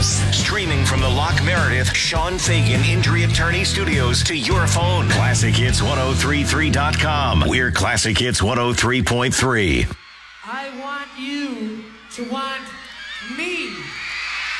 us. Streaming from the Lock Meredith Sean Fagan Injury Attorney Studios to your phone. ClassicHits1033.com. We're Classic Hits 103.3. I want you to want me.